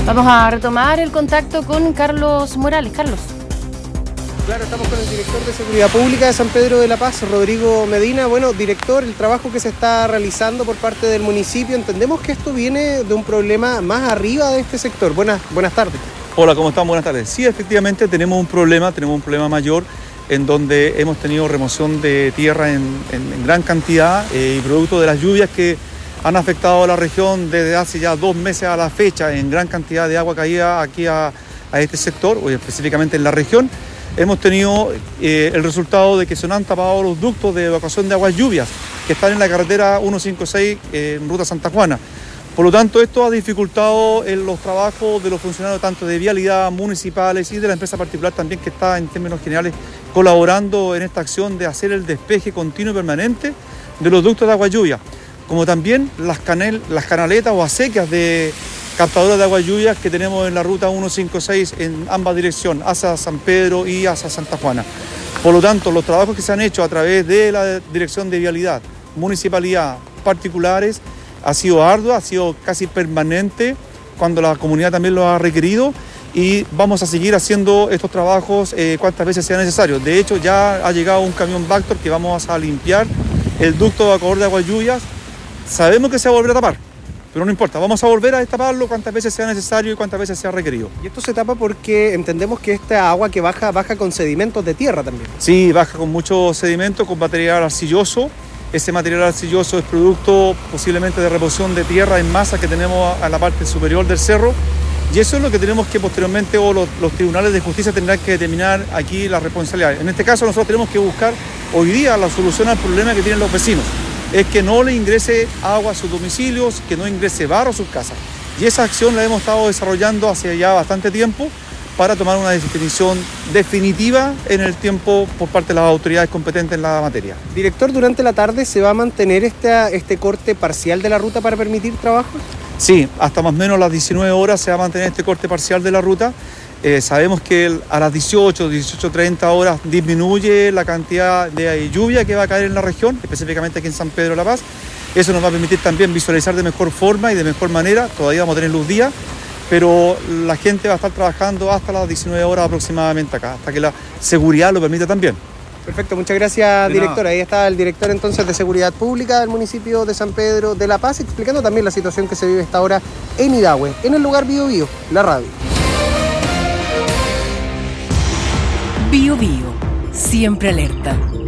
Vamos a retomar el contacto con Carlos Morales. Carlos. Claro, estamos con el director de Seguridad Pública de San Pedro de la Paz, Rodrigo Medina. Bueno, director, el trabajo que se está realizando por parte del municipio, entendemos que esto viene de un problema más arriba de este sector. Buenas tardes. Hola, ¿cómo están? Buenas tardes. Sí, efectivamente tenemos un problema mayor en donde hemos tenido remoción de tierra en gran cantidad y producto de las lluvias que han afectado a la región desde hace ya 2 meses a la fecha, en gran cantidad de agua caída aquí a este sector, o específicamente en la región. Hemos tenido el resultado de que se nos han tapado los ductos de evacuación de aguas lluvias que están en la carretera 156 en ruta Santa Juana. Por lo tanto, esto ha dificultado los trabajos de los funcionarios tanto de vialidad, municipales y de la empresa particular también, que está en términos generales colaborando en esta acción de hacer el despeje continuo y permanente de los ductos de agua lluvia, como también las canaletas o acequias de captadoras de agua lluvia que tenemos en la ruta 156 en ambas direcciones, hacia San Pedro y hacia Santa Juana. Por lo tanto, los trabajos que se han hecho a través de la Dirección de Vialidad, Municipalidad, particulares, ha sido ardua, ha sido casi permanente cuando la comunidad también lo ha requerido, y vamos a seguir haciendo estos trabajos cuantas veces sea necesario. De hecho, ya ha llegado un camión Vactor que vamos a limpiar el ducto evacuador de aguas lluvias. Sabemos que se va a volver a tapar, pero no importa, vamos a volver a destaparlo cuantas veces sea necesario y cuantas veces sea requerido. Y esto se tapa porque entendemos que esta agua que baja con sedimentos de tierra también. Sí, baja con mucho sedimento, con material arcilloso. Ese material arcilloso es producto posiblemente de reposición de tierra en masa que tenemos a la parte superior del cerro, y eso es lo que tenemos que posteriormente, o los tribunales de justicia tendrán que determinar aquí la responsabilidad. En este caso nosotros tenemos que buscar hoy día la solución al problema que tienen los vecinos, es que no le ingrese agua a sus domicilios, que no ingrese barro a sus casas. Y esa acción la hemos estado desarrollando hace ya bastante tiempo para tomar una definición definitiva en el tiempo por parte de las autoridades competentes en la materia. Director, ¿durante la tarde se va a mantener este corte parcial de la ruta para permitir trabajo? Sí, hasta más o menos las 19 horas se va a mantener este corte parcial de la ruta. Sabemos que a las 18:30 horas disminuye la cantidad de lluvia que va a caer en la región, específicamente aquí en San Pedro de la Paz. Eso nos va a permitir también visualizar de mejor forma y de mejor manera. Todavía vamos a tener luz día, pero la gente va a estar trabajando hasta las 19 horas aproximadamente acá, hasta que la seguridad lo permita también. Perfecto, muchas gracias, director. Ahí está el director entonces de Seguridad Pública del municipio de San Pedro de la Paz, explicando también la situación que se vive esta hora en Idahue, en el lugar Bio Bio, la radio. Bio Bio, siempre alerta.